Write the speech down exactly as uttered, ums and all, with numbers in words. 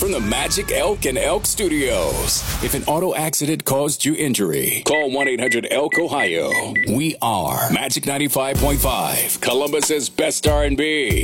from the Magic Elk and Elk Studios. If an auto accident caused you injury, call one eight hundred elk ohio. We are Magic ninety-five point five, Columbus's best R and B.